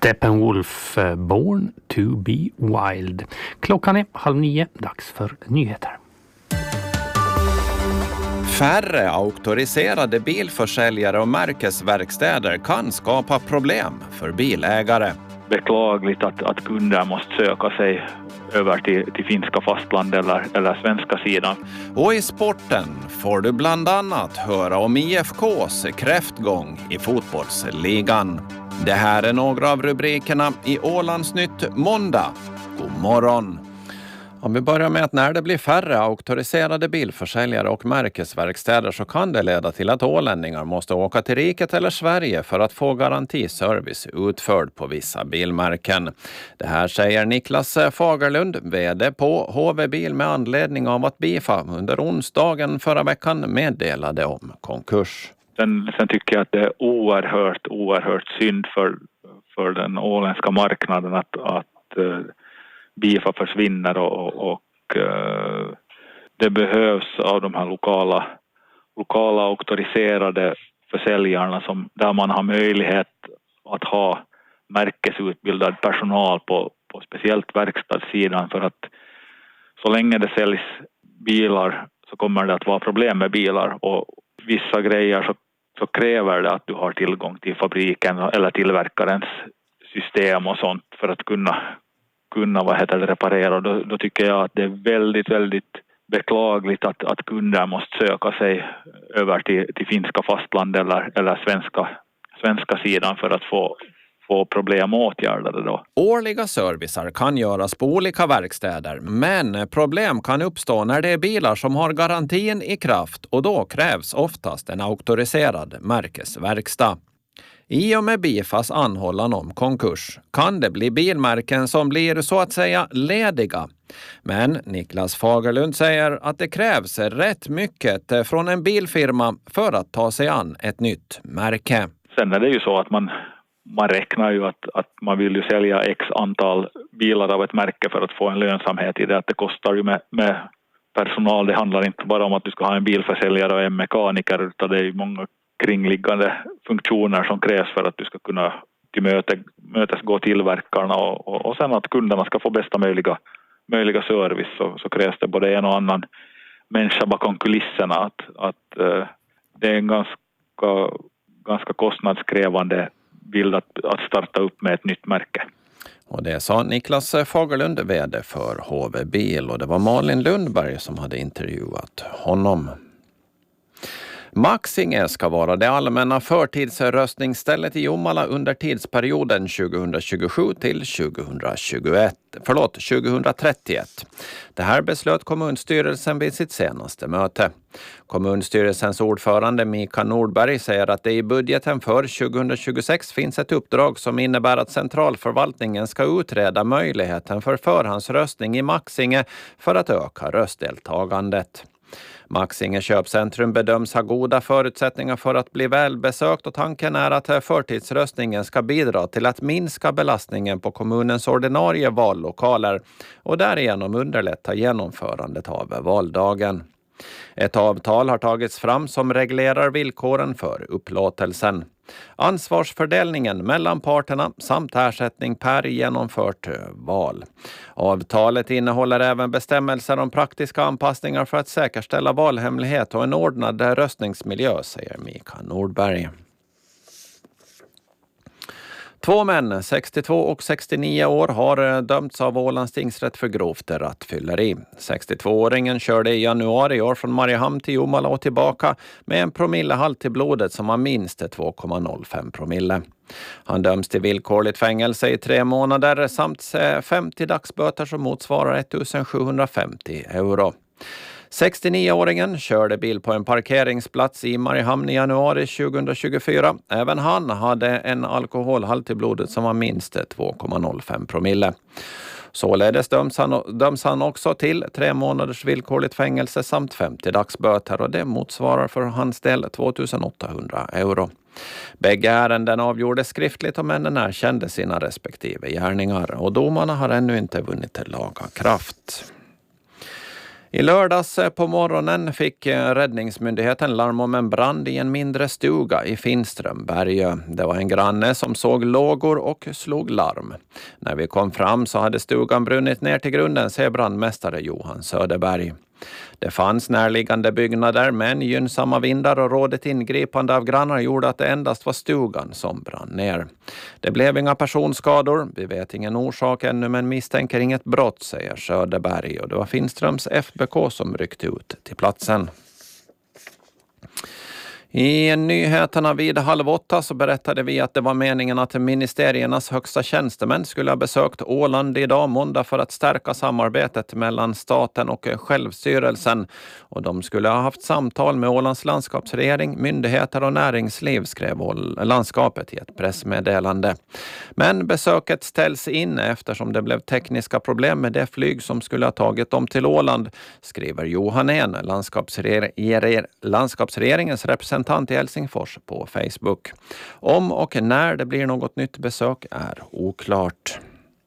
Steppenwolf, Born to be Wild. Klockan är 8:30, dags för nyheter. Färre auktoriserade bilförsäljare och märkesverkstäder kan skapa problem för bilägare. Beklagligt att kunder måste söka sig över till finska fastland eller svenska sidan. Och i sporten får du bland annat höra om IFKs kräftgång i fotbollsligan. Det här är några av rubrikerna i Ålandsnytt måndag. God morgon! Om vi börjar med att när det blir färre auktoriserade bilförsäljare och märkesverkstäder så kan det leda till att ålänningar måste åka till riket eller Sverige för att få garantiservice utförd på vissa bilmärken. Det här säger Niklas Fagerlund, vd på HV Bil, med anledning av att Bifa under onsdagen förra veckan meddelade om konkurs. Sen tycker jag att det är oerhört synd för den åländska marknaden att Bifa försvinner och det behövs av de här lokala auktoriserade försäljarna där man har möjlighet att ha märkesutbildad personal på speciellt verkstadssidan, för att så länge det säljs bilar så kommer det att vara problem med bilar, och vissa grejer så kräver det att du har tillgång till fabriken eller tillverkarens system och sånt för att kunna reparera. Då tycker jag att det är väldigt beklagligt att kunder måste söka sig över till finska fastland eller svenska sidan för att få problem åtgärdade då. Årliga servicer kan göras på olika verkstäder, men problem kan uppstå när det är bilar som har garantin i kraft, och då krävs oftast en auktoriserad märkesverkstad. I och med Bifas anhållan om konkurs kan det bli bilmärken som blir så att säga lediga. Men Niklas Fagerlund säger att det krävs rätt mycket från en bilfirma för att ta sig an ett nytt märke. Sen är det ju så att man räknar ju att man vill ju sälja x antal bilar av ett märke för att få en lönsamhet i det. Att det kostar ju med personal. Det handlar inte bara om att du ska ha en bilförsäljare och en mekaniker, utan det är ju många kringliggande funktioner som krävs för att du ska kunna tillmötesgå tillverkarna och sen att kunderna ska få bästa möjliga service, så krävs det både en och annan människa bakom kulisserna. Att det är en ganska kostnadskrävande bild att starta upp med ett nytt märke. Och det sa Niklas Fagerlund, vd för HV Bil, och det var Malin Lundberg som hade intervjuat honom. Maxinge ska vara det allmänna förtidsröstningsstället i Jomala under tidsperioden 2027 till 2031. Det här beslöt kommunstyrelsen vid sitt senaste möte. Kommunstyrelsens ordförande Mika Nordberg säger att det i budgeten för 2026 finns ett uppdrag som innebär att centralförvaltningen ska utreda möjligheten för förhandsröstning i Maxinge för att öka röstdeltagandet. Maxinge köpcentrum bedöms ha goda förutsättningar för att bli välbesökt, och tanken är att förtidsröstningen ska bidra till att minska belastningen på kommunens ordinarie vallokaler och därigenom underlätta genomförandet av valdagen. Ett avtal har tagits fram som reglerar villkoren för upplåtelsen. Ansvarsfördelningen mellan parterna samt ersättning per genomfört val. Avtalet innehåller även bestämmelser om praktiska anpassningar för att säkerställa valhemlighet och en ordnad röstningsmiljö, säger Mika Nordberg. 2 män, 62 och 69 år, har dömts av Ålands tingsrätt för grovt rattfylleri. 62-åringen körde i januari i år från Mariehamn till Jomala och tillbaka med en promillehalt i blodet som var minst 2,05 promille. Han döms till villkorligt fängelse i 3 månader samt 50 dagsböter som motsvarar 1750 euro. 69-åringen körde bil på en parkeringsplats i Mariehamn i januari 2024. Även han hade en alkoholhalt i blodet som var minst 2,05 promille. Således döms han också till 3 månaders villkorligt fängelse samt 50 dagsböter, och det motsvarar för hans del 2800 euro. Bägge ärenden avgjordes skriftligt och männen erkände sina respektive gärningar, och domarna har ännu inte vunnit laga kraft. I lördags på morgonen fick räddningsmyndigheten larm om en brand i en mindre stuga i Finströmberg. Det var en granne som såg lågor och slog larm. När vi kom fram så hade stugan brunnit ner till grunden, säger brandmästare Johan Söderberg. Det fanns närliggande byggnader, men gynnsamma vindar och rådet ingripande av grannar gjorde att det endast var stugan som brann ner. Det blev inga personskador, vi vet ingen orsak ännu men misstänker inget brott, säger Söderberg, och det var Finströms FBK som ryckte ut till platsen. I nyheterna vid 7:30 så berättade vi att det var meningen att ministeriernas högsta tjänstemän skulle ha besökt Åland idag måndag för att stärka samarbetet mellan staten och självstyrelsen. Och de skulle ha haft samtal med Ålands landskapsregering, myndigheter och näringsliv, skrev landskapet i ett pressmeddelande. Men besöket ställs in eftersom det blev tekniska problem med det flyg som skulle ha tagit dem till Åland, skriver Johan En, landskapsregeringens representant i Helsingfors på Facebook. Om och när det blir något nytt besök är oklart.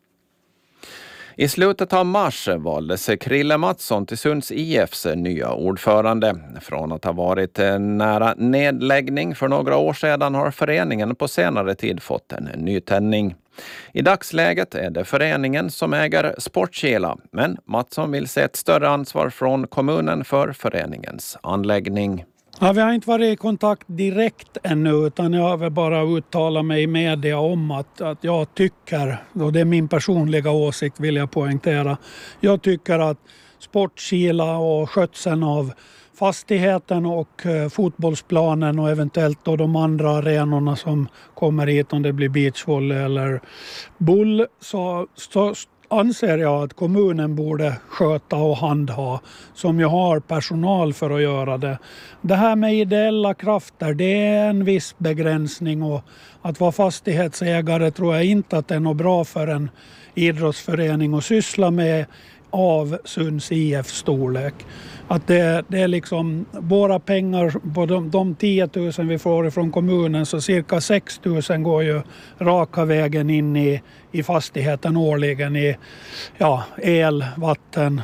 I slutet av mars valdes Krille Mattsson till Sunds IFs nya ordförande. Från att ha varit nära nedläggning för några år sedan har föreningen på senare tid fått en nytändning. I dagsläget är det föreningen som äger Sportkila, men Mattsson vill se ett större ansvar från kommunen för föreningens anläggning. Ja, vi har inte varit i kontakt direkt ännu, utan jag har väl bara uttalat mig i media om att jag tycker, och det är min personliga åsikt vill jag poängtera, jag tycker att Sportkila och skötseln av fastigheten och fotbollsplanen och eventuellt då de andra arenorna som kommer hit, om det blir beachvolley eller boll, så anser jag att kommunen borde sköta och handha, som jag har personal för att göra det. Det här med ideella krafter, det är en viss begränsning, och att vara fastighetsägare tror jag inte att det är något bra för en idrottsförening att syssla med av Sunds IF storlek. Att det är liksom våra pengar på de 10 000 vi får från kommunen, så cirka 6 000 går ju raka vägen in i fastigheten årligen i el, vatten,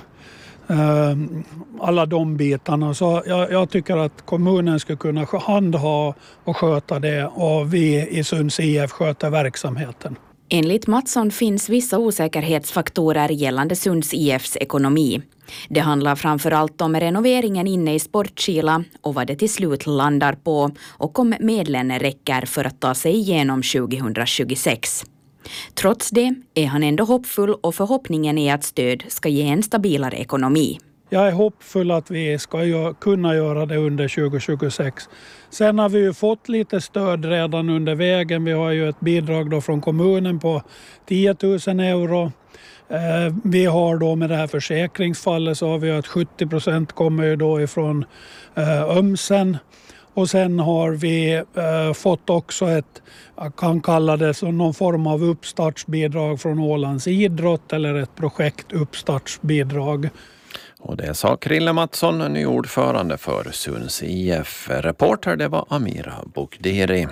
alla de bitarna. Så jag tycker att kommunen ska kunna handha och sköta det, och vi i Sunds IF sköter verksamheten. Enligt Mattsson finns vissa osäkerhetsfaktorer gällande Sunds IFs ekonomi. Det handlar framförallt om renoveringen inne i Sportkila och vad det till slut landar på, och om medlen räcker för att ta sig igenom 2026. Trots det är han ändå hoppfull, och förhoppningen är att stöd ska ge en stabilare ekonomi. Jag är hoppfull att vi ska kunna göra det under 2026. Sen har vi ju fått lite stöd redan under vägen. Vi har ju ett bidrag då från kommunen på 10 000 euro. Vi har då med det här försäkringsfallet så har vi att 70% kommer ju då ifrån Ömsen. Och sen har vi fått också jag kan kalla det som någon form av uppstartsbidrag från Ålands idrott, eller ett projektuppstartsbidrag. Och det sa Krille Mattsson, ny ordförande för Sunds IF. Reporter, det var Amira Bokdiri.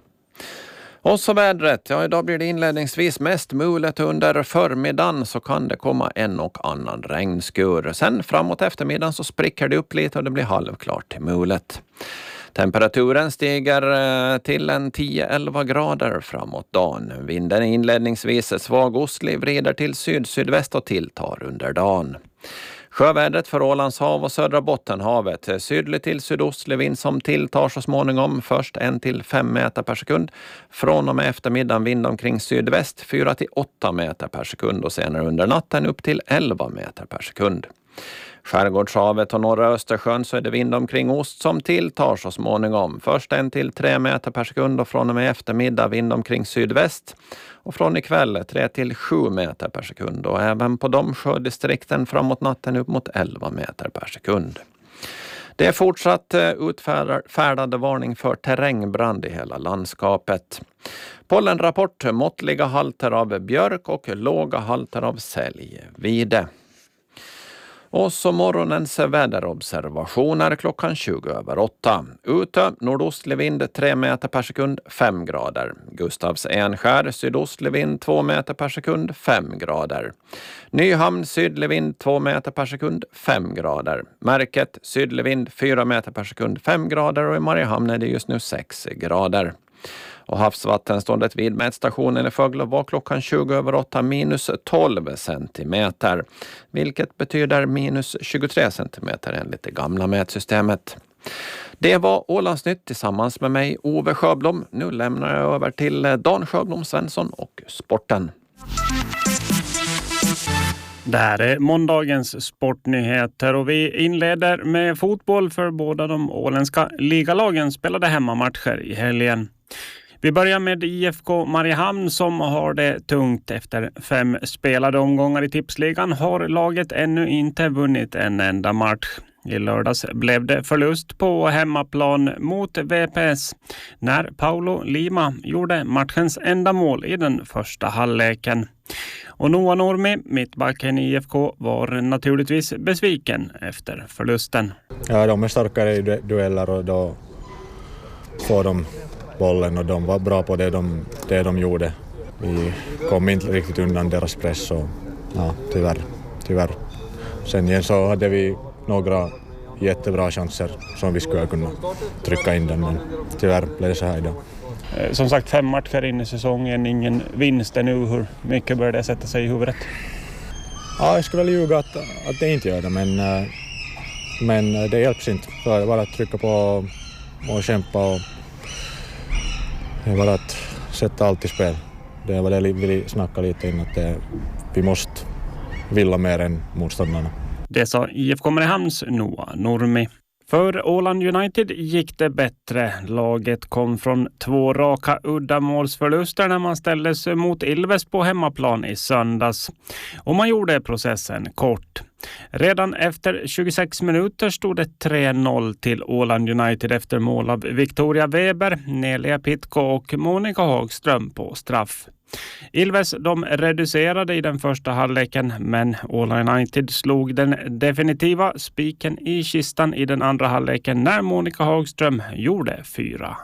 Och så vädret. Ja, idag blir det inledningsvis mest mulet. Under förmiddagen så kan det komma en och annan regnskur. Sen framåt eftermiddagen så spricker det upp lite och det blir halvklart till mulet. Temperaturen stiger till en 10-11 grader framåt dagen. Vinden är inledningsvis svag ostlig, vrider till syd-sydväst och tilltar under dagen. Sjövädret för Ålands hav och södra Bottenhavet. Sydlig till sydostlig vind som tilltar så småningom, först 1-5 meter per sekund. Från och med eftermiddagen vind omkring sydväst 4-8 meter per sekund och senare under natten upp till 11 meter per sekund. Skärgårdshavet och norra Östersjön så är det vind omkring ost som tilltar så småningom. Först 1-3 meter per sekund och från och med eftermiddag vind omkring sydväst. Och från ikväll 3-7 meter per sekund och även på de sjödistrikten framåt natten upp mot 11 meter per sekund. Det är fortsatt utfärdade varning för terrängbrand i hela landskapet. Pollenrapport, måttliga halter av björk och låga halter av säljvide. Och så morgonens väderobservationer klockan 7:08. Ute nordostlig vind 3 meter per sekund 5 grader. Gustavs Enskär sydostlig vind 2 meter per sekund 5 grader. Nyhamn sydlig vind 2 meter per sekund 5 grader. Märket sydlig vind 4 meter per sekund 5 grader och i Mariehamn är det just nu 6 grader. Och havsvattenståndet vid mätstationen i Fögle var klockan 20:08 minus 12 centimeter. Vilket betyder minus 23 centimeter enligt det gamla mätsystemet. Det var Ålandsnytt tillsammans med mig, Ove Sjöblom. Nu lämnar jag över till Dan Sjöblom Svensson och sporten. Det här är måndagens sportnyheter och vi inleder med fotboll för båda de åländska ligalagen spelade hemmamatcher i helgen. Vi börjar med IFK Mariehamn som har det tungt efter 5 spelade omgångar i tipsligan har laget ännu inte vunnit en enda match. I lördags blev det förlust på hemmaplan mot VPS när Paulo Lima gjorde matchens enda mål i den första halvleken. Och Noah Nurmi, mittbacken i IFK, var naturligtvis besviken efter förlusten. Ja, de är starkare i dueller och då får de bollen och de var bra på det de gjorde. Vi kom inte riktigt undan deras press och ja, tyvärr. Sen igen så hade vi några jättebra chanser som vi skulle kunna trycka in den, men tyvärr blev det så här idag. Som sagt, 5 matcher in i säsongen, ingen vinst ännu. Hur mycket bör det sätta sig i huvudet? Ja, jag skulle väl ljuga att det inte gör det, men det hjälps inte. För bara att trycka på och kämpa och det är bara att sätta allt i spel. Det var det vi ville snacka lite in att vi måste vilja mer än motståndarna. Det sa IFK Mariehamns Noah Nurmi. För Åland United gick det bättre. Laget kom från 2 raka uddamålsförluster när man ställdes mot Ilves på hemmaplan i söndags. Och man gjorde processen kort. Redan efter 26 minuter stod det 3-0 till Åland United efter mål av Victoria Weber, Nelia Pitko och Monica Hagström på straff. Ilves de reducerade i den första halvleken men Åland United slog den definitiva spiken i kistan i den andra halvleken när Monica Hagström gjorde 4-1.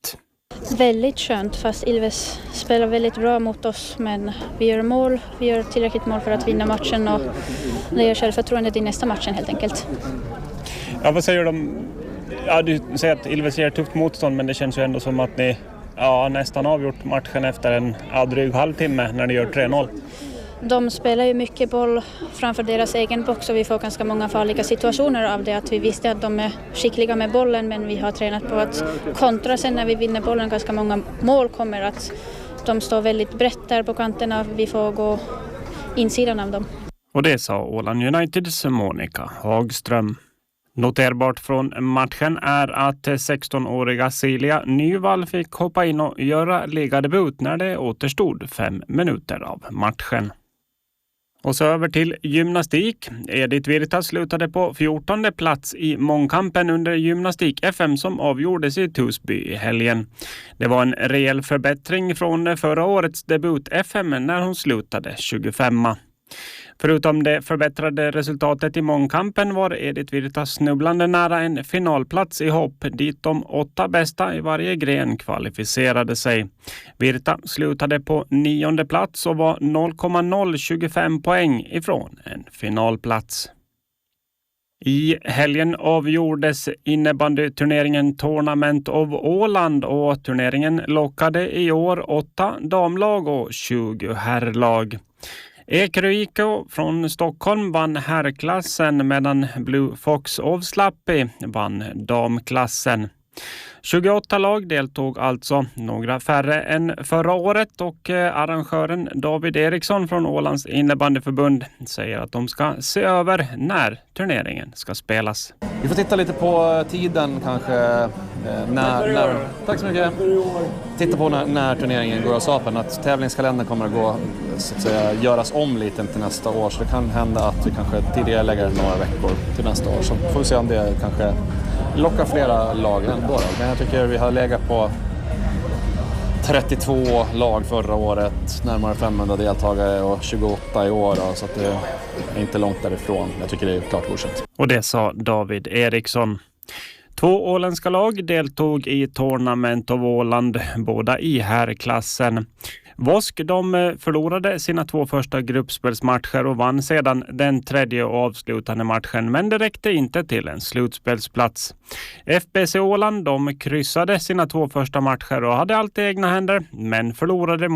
Väldigt skönt, fast Ilves spelar väldigt bra mot oss, men vi gör mål, vi gör tillräckligt mål för att vinna matchen och det ger självförtroendet i nästa matchen helt enkelt. Ja, vad säger de? Ja, du säger att Ilves ger tufft motstånd, men det känns ju ändå som att ni nästan avgjort matchen efter en dryg halvtimme när ni gör 3-0. De spelar ju mycket boll framför deras egen box och vi får ganska många farliga situationer av det. Att vi visste att de är skickliga med bollen, men vi har tränat på att kontra sen när vi vinner bollen. Ganska många mål kommer att de står väldigt brett där på kanterna. Vi får gå insidan av dem. Och det sa Åland Uniteds Monica Hagström. Noterbart från matchen är att 16-åriga Silja Nyvall fick hoppa in och göra ligadebut när det återstod 5 minuter av matchen. Och så över till gymnastik. Edith Virta slutade på 14:e plats i mångkampen under gymnastik FM som avgjordes i Tusby i helgen. Det var en rejäl förbättring från förra årets debut FM när hon slutade 25. Förutom det förbättrade resultatet i mångkampen var Edith Virta snubblande nära en finalplats i hopp dit de 8 bästa i varje gren kvalificerade sig. Virta slutade på 9:e plats och var 0,025 poäng ifrån en finalplats. I helgen avgjordes innebandyturneringen Tournament of Åland och turneringen lockade i år 8 damlag och 20 herrlag. Ekeröiko från Stockholm vann herrklassen medan Blue Fox of Slappi vann damklassen. 28 lag deltog alltså, några färre än förra året, och arrangören David Eriksson från Ålands innebandyförbund säger att de ska se över när turneringen ska spelas. Vi får titta lite på tiden kanske, när tack så mycket. Titta på när turneringen går av stapeln, att tävlingskalendern kommer att gå, så att säga, göras om lite till nästa år, så det kan hända att vi kanske tidigare lägger några veckor till nästa år, så får vi se om det kanske lockar flera lag ändå. Men jag tycker vi har legat på 32 lag förra året, närmare 500 deltagare och 28 i år. Så att det är inte långt därifrån. Jag tycker det är klart godkänt. Och det sa David Eriksson. 2 åländska lag deltog i Tournament of Åland, båda i herrklassen. Vosk de förlorade sina 2 första gruppspelsmatcher och vann sedan den 3:e och avslutande matchen, men det räckte inte till en slutspelsplats. FBC Åland de kryssade sina 2 första matcher och hade allt i egna händer, men förlorade